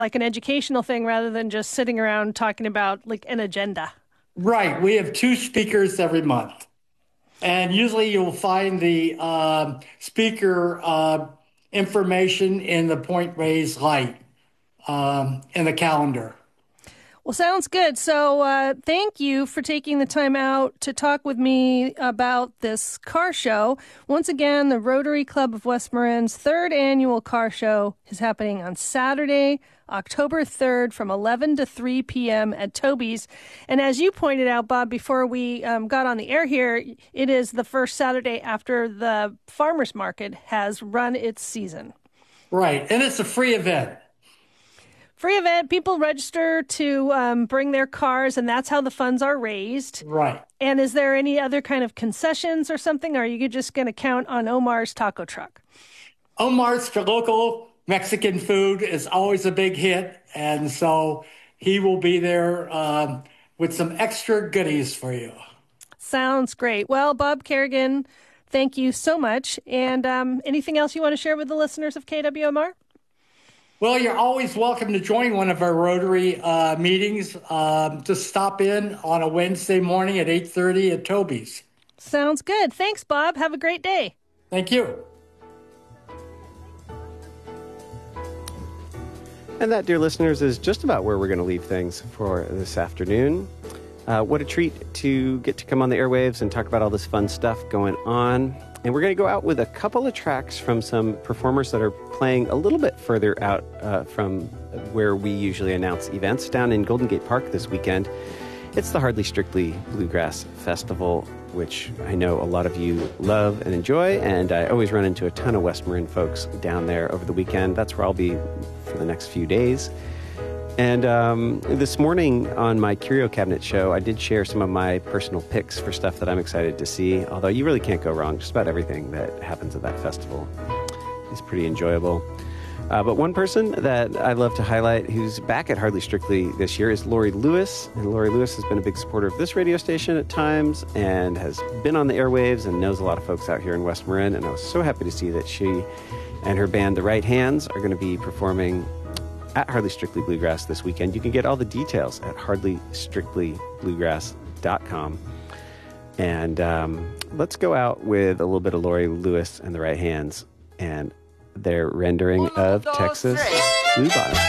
like an educational thing rather than just sitting around talking about like an agenda. Right. We have two speakers every month. And usually you'll find the speaker information in the Point Reyes light in the calendar. Well, sounds good. So, thank you for taking the time out to talk with me about this car show. Once again, the Rotary Club of West Marin's third annual car show is happening on Saturday, October 3rd from 11 to 3 p.m. at Toby's. And as you pointed out, Bob, before we got on the air here, it is the first Saturday after the farmers market has run its season. Right. And it's a free event. Free event, people register to bring their cars, and that's how the funds are raised. Right. And is there any other kind of concessions or something, or are you just going to count on Omar's taco truck? Omar's, the local Mexican food, is always a big hit, and so he will be there with some extra goodies for you. Sounds great. Well, Bob Kerrigan, thank you so much. And anything else you want to share with the listeners of KWMR? Well, you're always welcome to join one of our Rotary meetings. Just stop in on a Wednesday morning at 8:30 at Toby's. Sounds good. Thanks, Bob. Have a great day. Thank you. And that, dear listeners, is just about where we're going to leave things for this afternoon. What a treat to get to come on the airwaves and talk about all this fun stuff going on. And we're going to go out with a couple of tracks from some performers that are playing a little bit further out from where we usually announce events down in Golden Gate Park this weekend. It's the Hardly Strictly Bluegrass Festival, which I know a lot of you love and enjoy, and I always run into a ton of West Marin folks down there over the weekend. That's where I'll be for the next few days. And this morning on my Curio Cabinet show, I did share some of my personal picks for stuff that I'm excited to see, although you really can't go wrong. Just about everything that happens at that festival is pretty enjoyable. But one person that I love to highlight who's back at Hardly Strictly this year is Lori Lewis. And Lori Lewis has been a big supporter of this radio station at times and has been on the airwaves and knows a lot of folks out here in West Marin. And I was so happy to see that she and her band, The Right Hands, are going to be performing at Hardly Strictly Bluegrass this weekend. You can get all the details at hardlystrictlybluegrass.com. And let's go out with a little bit of Lori Lewis and The Right Hands and their rendering of Texas Blue Bottom.